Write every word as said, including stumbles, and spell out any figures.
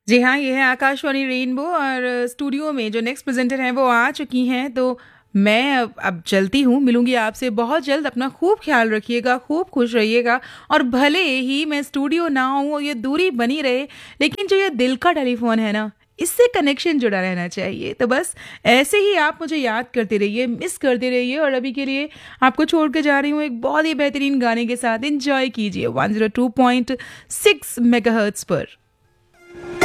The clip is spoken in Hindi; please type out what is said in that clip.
जी हाँ, ये है आकाशवाणी रेनबो और स्टूडियो में जो नेक्स्ट प्रेज़ेंटर हैं वो आ चुकी हैं, तो मैं अब अब चलती हूँ, मिलूँगी आपसे बहुत जल्द। अपना खूब ख़्याल रखिएगा, खूब खुश रहिएगा और भले ही मैं स्टूडियो ना हूँ और ये दूरी बनी रहे, लेकिन जो ये दिल का टेलीफ़ोन है ना, इससे कनेक्शन जुड़ा रहना चाहिए। तो बस ऐसे ही आप मुझे याद करते रहिए, मिस करते रहिए और अभी के लिए आपको छोड़ के जा रही हूँ एक बहुत ही बेहतरीन गाने के साथ। एन्जॉय कीजिए one zero two point six megahertz पर।